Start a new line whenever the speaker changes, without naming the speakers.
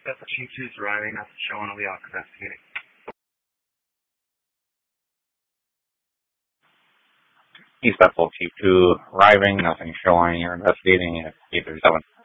East Bethel Chief 2 is arriving. That's showing will be out investigating.
East Bethel Chief 2 arriving. Nothing showing. You're investigating. 837.